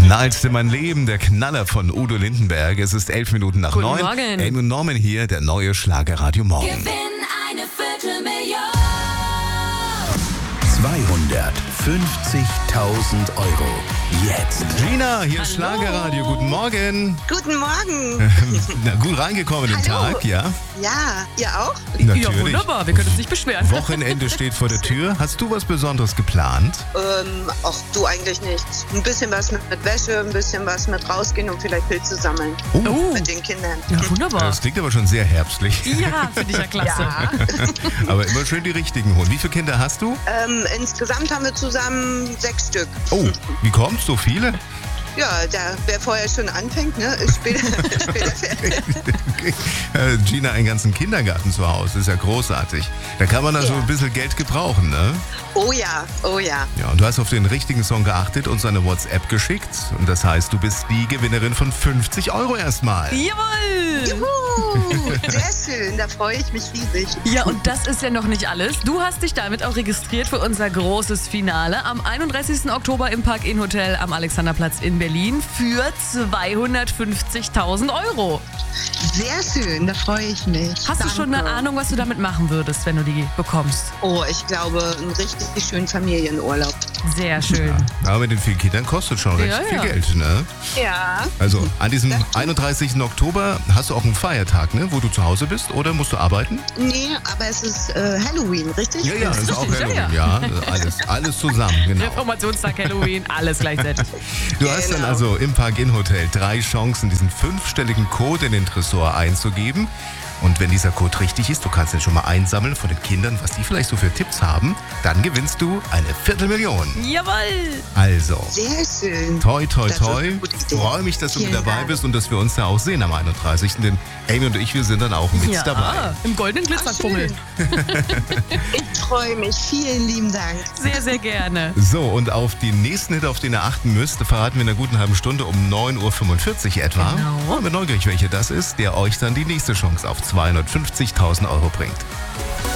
Knallst in mein Leben, der Knaller von Udo Lindenberg. Es ist 11 Minuten nach 9. Morgen. Amy und Norman hier, der neue Schlagerradio Morgen. Gewinn eine Viertelmillion. 250.000 Euro. Jetzt. Gina, hier ist Schlagerradio. Guten Morgen. Guten Morgen. Na, gut reingekommen den Hallo. Tag, ja? Ja, ihr auch? Natürlich. Ja, wunderbar. Wir können uns nicht beschweren. Wochenende steht vor der Tür. Hast du was Besonderes geplant? Ach, du eigentlich nichts. Ein bisschen was mit Wäsche, ein bisschen was mit rausgehen und vielleicht Pilze sammeln Oh, mit den Kindern. ja, wunderbar. Das klingt aber schon sehr herbstlich. Ja, finde ich ja klasse. Ja. Aber immer schön die richtigen holen. Wie viele Kinder hast du? Insgesamt haben wir zusammen 6 Stück. Oh, wie kommt's? So viele? Ja, wer vorher schon anfängt, ne, ist später fertig. Gina, einen ganzen Kindergarten zu Hause, ist ja großartig. Da kann man also Ja. ein bisschen Geld gebrauchen, ne? Oh ja, oh ja. Ja, und du hast auf den richtigen Song geachtet, uns eine WhatsApp geschickt. Und das heißt, du bist die Gewinnerin von 50 Euro erstmal. Jawohl! Sehr schön, da freue ich mich riesig. Ja, und das ist ja noch nicht alles. Du hast dich damit auch registriert für unser großes Finale am 31. Oktober im Park-Inn Hotel am Alexanderplatz in Berlin für 250.000 Euro. Sehr schön, da freue ich mich. Hast du schon eine Ahnung, was du damit machen würdest, wenn du die bekommst? Oh, ich glaube, einen richtig schönen Familienurlaub. Sehr schön. Aber mit den vielen Kindern kostet schon recht Ja, viel ja. Geld, ne? Ja. Also an diesem 31. Oktober hast du auch einen Feiertag, ne? Wo du zu Hause bist, oder musst du arbeiten? Nee, aber es ist Halloween, richtig? das ist auch richtig, Halloween, ja, alles zusammen, genau. Reformationstag, Halloween, alles gleichzeitig. Du hast dann Genau. also im Park-Inn Hotel 3 Chancen, diesen 5-stelligen Code in den Tresor einzugeben. Und wenn dieser Code richtig ist, du kannst den schon mal einsammeln von den Kindern, was die vielleicht so für Tipps haben, dann gewinnst du eine Viertelmillion. Jawohl! Also, Sehr schön. toi, toi, Das ist toi. eine gute Idee. Freue mich, dass du mit Vielen dabei Dank. bist und dass wir uns da auch sehen am 31. Denn Amy und ich, wir sind dann auch mit Ja, dabei. im goldenen Glitzerfummel. Ich freue mich. Vielen lieben Dank. Sehr, sehr gerne. So, und auf den nächsten Hit, auf den ihr achten müsst, verraten wir in einer guten halben Stunde um 9.45 Uhr etwa. Genau. Ich bin neugierig, welcher das ist, der euch dann die nächste Chance auf 250.000 Euro bringt.